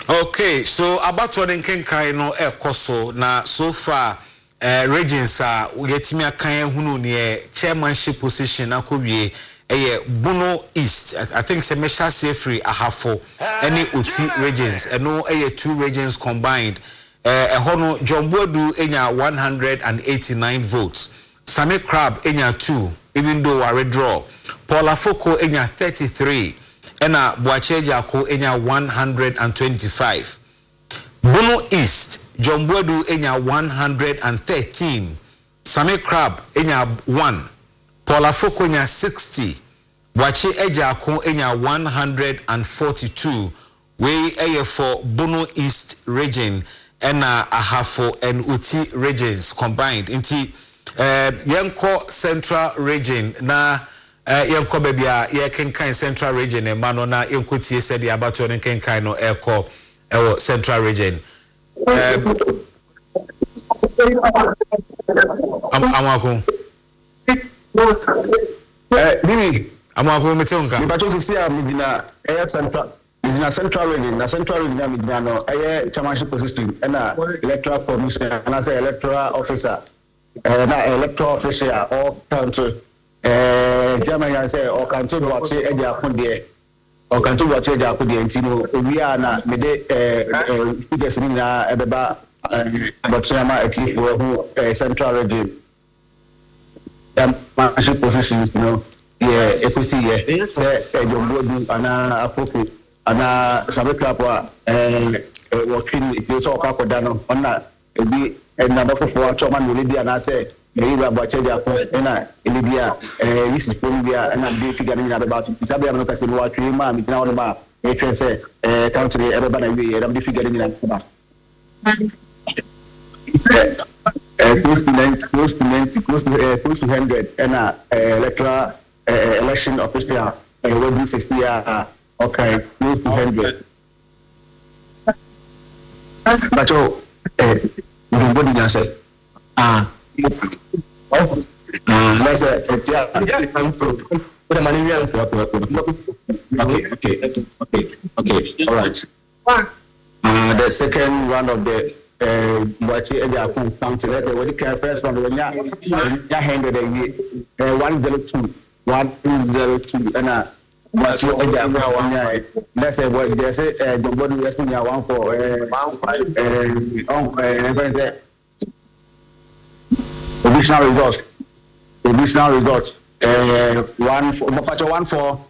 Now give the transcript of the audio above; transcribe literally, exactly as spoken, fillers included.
Okay, so about one in Kenkai no e koso na so far uh, regions are getimi akan hunu ne chairmanship position akowie eye Bono East. I, I think se mesha safely ahafo any Uti regions eno eye two regions combined. Eh uh, hono Jombodu enya one hundred eighty-nine votes. Same Crab enya two even though I redraw. Paula Foko enya thirty-three. Ena Boache Jako enya one hundred twenty-five. Bono East, Jombodu enya one hundred thirteen. Same Crab enya one. Paula Foko enya sixty. Boache Ejako enya one hundred forty-two. We eye for Bono East region ena ahafo and Uti regions combined. Inti uh, Yenko Central region na Uh, yenko baby a ye kenkan central region e mano na yenko tie said ya abato ne kenkan no eko ewo central region um amako eh bibi amako metonka mi bacho sisi a midina eh central midina central region na central region midina no eh chairmanship position na electoral commission na say electoral officer eh na electoral officer or council eh German say o kan to watch e dia kunde o kan to watch e dia kunde ntino owia na me de eh figures ni na ebeba but na atifo who central region um marshal positions you know yeah equity yeah say Jombodu ana Afoku ana Sabekapwa eh working it so ka koda no ona ebi na bafofo atoma no lebi ana say Eba Boache Jako ena Libya eh this is Libya and be figure ni about it sabe am no kase no atwe ma mi na ma e twen say eh country e ba na wi e am be figure ni na ba eh close to ninety close to ninety close to uh, close to one hundred and uh, electoral uh, election official uh, will be sixty uh, okay close to one hundred but oh eh nobody can say ah oh, let's say it's yeah. What the money is okay, okay, okay, okay, all right. Uh, the second round of the uh, Boache Ejako County, let's say what the first round when ya handed a one zero two, one zero two, and uh, Boache Ejako one. Let's say what they say the body resting here one for uh, uh, Provisional results. Provisional results. Uh, one for one for